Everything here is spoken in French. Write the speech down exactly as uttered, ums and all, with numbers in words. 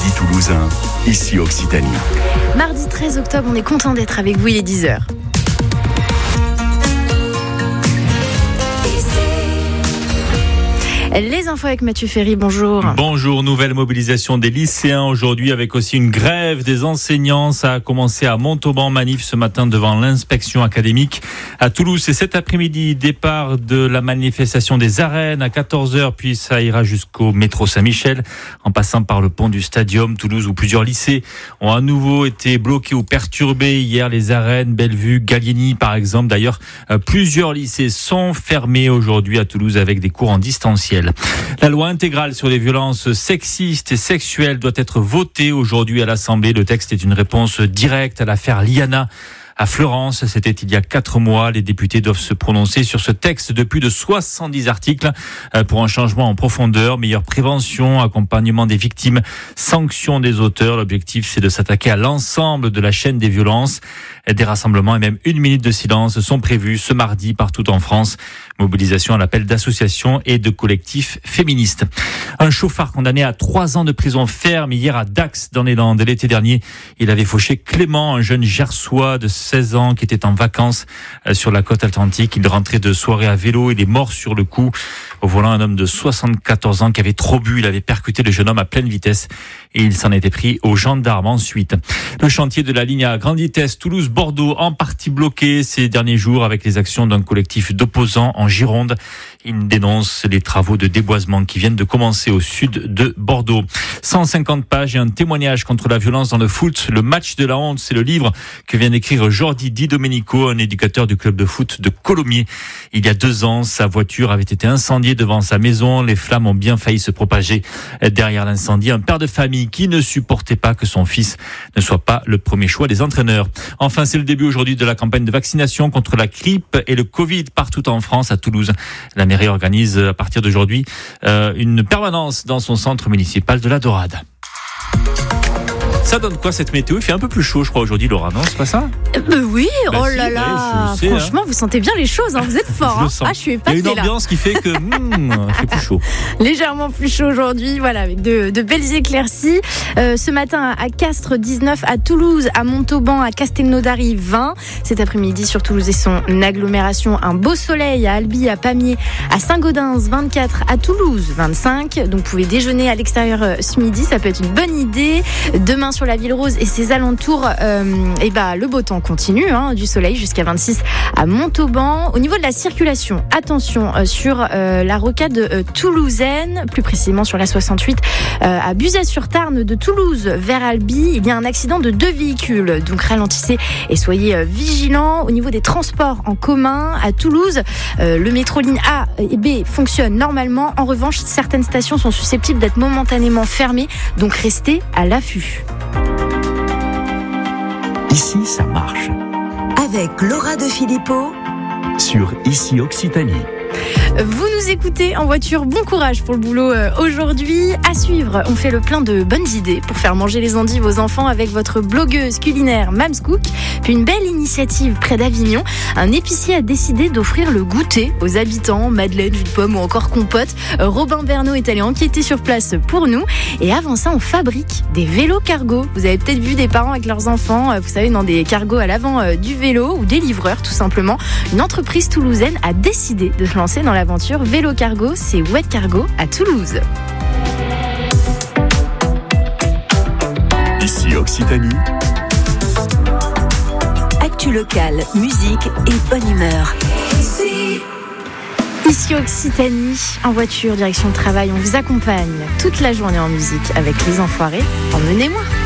après-midi toulousain, ici Occitanie. Mardi treize octobre, on est content d'être avec vous, il est dix heures. Les infos avec Mathieu Ferry, bonjour. Bonjour, nouvelle mobilisation des lycéens aujourd'hui avec aussi une grève des enseignants. Ça a commencé à Montauban, manif ce matin devant l'inspection académique. À Toulouse, c'est cet après-midi, départ de la manifestation des arènes à quatorze heures, puis ça ira jusqu'au métro Saint-Michel, en passant par le pont du Stadium Toulouse où plusieurs lycées ont à nouveau été bloqués ou perturbés. Hier, les arènes, Bellevue, Gallieni par exemple. D'ailleurs, plusieurs lycées sont fermés aujourd'hui à Toulouse avec des cours en distanciel. La loi intégrale sur les violences sexistes et sexuelles doit être votée aujourd'hui à l'Assemblée. Le texte est une réponse directe à l'affaire Liana à Florence. C'était il y a quatre mois. Les députés doivent se prononcer sur ce texte de plus de soixante-dix articles pour un changement en profondeur, meilleure prévention, accompagnement des victimes, sanction des auteurs. L'objectif, c'est de s'attaquer à l'ensemble de la chaîne des violences. Des rassemblements et même une minute de silence sont prévus ce mardi partout en France. Mobilisation à l'appel d'associations et de collectifs féministes. Un chauffard condamné à trois ans de prison ferme hier à Dax dans les Landes. L'été dernier, il avait fauché Clément, un jeune Gersois de seize ans qui était en vacances sur la côte atlantique. Il rentrait de soirée à vélo. Il est mort sur le coup. Au volant, un homme de soixante-quatorze ans qui avait trop bu. Il avait percuté le jeune homme à pleine vitesse et il s'en était pris aux gendarmes ensuite. Le chantier de la ligne à grande vitesse Toulouse-Bordeaux en partie bloqué ces derniers jours avec les actions d'un collectif d'opposants en Gironde. Il dénonce les travaux de déboisement qui viennent de commencer au sud de Bordeaux. cent cinquante pages et un témoignage contre la violence dans le foot. Le match de la honte, c'est le livre que vient d'écrire Jordi Di Domenico, un éducateur du club de foot de Colomiers. Il y a deux ans, sa voiture avait été incendiée devant sa maison. Les flammes ont bien failli se propager. Derrière l'incendie, un père de famille qui ne supportait pas que son fils ne soit pas le premier choix des entraîneurs. Enfin, c'est le début aujourd'hui de la campagne de vaccination contre la grippe et le Covid partout en France. À Toulouse, la mairie organise à partir d'aujourd'hui euh, une permanence dans son centre municipal de la Dorade. Ça donne quoi cette météo? Il fait un peu plus chaud, je crois, aujourd'hui, Laura, non? C'est pas ça? euh, Oui, bah oh si, là là, ouais, sais, franchement, hein. Vous sentez bien les choses, hein. Vous êtes fort. Je le hein. sens. Ah, je suis Il y épatée a une ambiance là. qui fait que hmm, il fait plus chaud. Légèrement plus chaud aujourd'hui, voilà, avec de, de belles éclaircies. Euh, ce matin à Castres, dix-neuf, à Toulouse, à Montauban, à Castelnaudary, vingt. Cet après-midi sur Toulouse et son agglomération, un beau soleil à Albi, à Pamiers, à Saint-Gaudens, vingt-quatre, à Toulouse, vingt-cinq. Donc vous pouvez déjeuner à l'extérieur ce midi, ça peut être une bonne idée. Demain sur la Ville Rose et ses alentours, euh, et bah, le beau temps continue, hein, du soleil jusqu'à vingt-six à Montauban. Au niveau de la circulation, attention euh, sur euh, la rocade euh, toulousaine, plus précisément sur la soixante-huit euh, à Buzet-sur-Tarn de Toulouse vers Albi. Il y a un accident de deux véhicules, donc ralentissez et soyez euh, vigilants. Au niveau des transports en commun à Toulouse, euh, le métro ligne A et B fonctionne normalement. En revanche, certaines stations sont susceptibles d'être momentanément fermées, donc restez à l'affût. Ici, ça marche. Avec Laura de Philippot Sur Ici Occitanie. Vous nous écoutez en voiture, bon courage pour le boulot aujourd'hui. À suivre, on fait le plein de bonnes idées pour faire manger les endives aux enfants avec votre blogueuse culinaire Mams Cook. Puis une belle initiative près d'Avignon. Un épicier a décidé d'offrir le goûter aux habitants, madeleine, jus de pomme ou encore compote. Robin Bernot est allé enquêter sur place pour nous. Et avant ça, on fabrique des vélos cargo. Vous avez peut-être vu des parents avec leurs enfants, vous savez, dans des cargos à l'avant du vélo ou des livreurs tout simplement. Une entreprise toulousaine a décidé de se lancer dans l'aventure vélo cargo, c'est Wet Cargo à Toulouse. Ici Occitanie. Actu locale, musique et bonne humeur. Ici Occitanie, en voiture, direction de travail, on vous accompagne toute la journée en musique avec Les Enfoirés. Emmenez-moi.